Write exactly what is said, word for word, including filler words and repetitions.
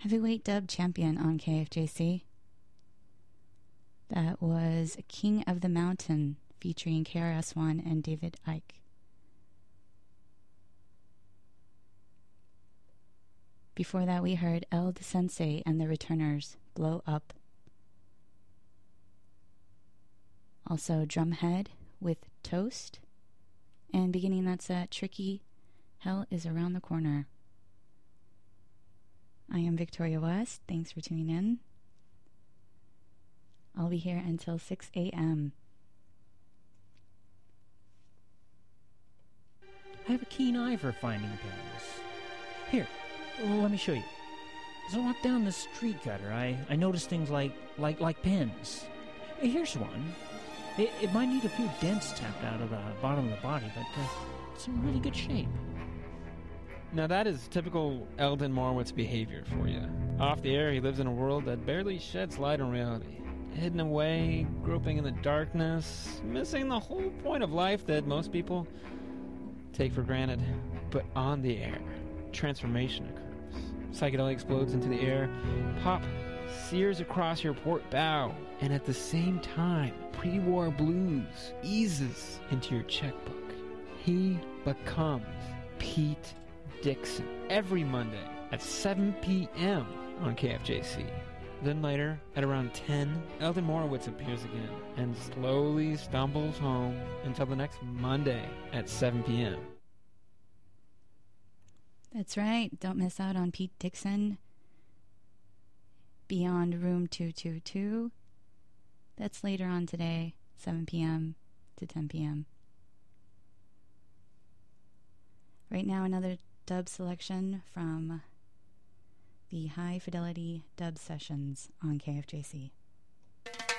Heavyweight dub champion on K F J C. That was King of the Mountain featuring K R S One and David Icke. Before that, we heard El Sensei and the Returners, Blow Up. Also, Drumhead with Toast. And beginning that set, Tricky, Hell is Around the Corner. I am Victoria West. Thanks for tuning in. I'll be here until six a.m. I have a keen eye for finding things. Here, let me show you. As I walk down the street gutter, I, I notice things like, like, like pins. Here's one. It, it might need a few dents tapped out of the bottom of the body, but uh, it's in really good shape. Now that is typical Eldon Morowitz behavior for you. Off the air, he lives in a world that barely sheds light on reality. Hidden away, groping in the darkness, missing the whole point of life that most people take for granted. But on the air, transformation occurs. Psychedelia explodes into the air, pop sears across your port bow, and at the same time, pre-war blues eases into your checkbook. He becomes Pete Dixon every Monday at seven p.m. on K F J C. Then later, at around ten, Eldon Morowitz appears again and slowly stumbles home until the next Monday at seven p.m. That's right. Don't miss out on Pete Dixon. Beyond Room two two two. That's later on today, seven p.m. to ten p.m. Right now, another dub selection from the High Fidelity Dub Sessions on K F J C.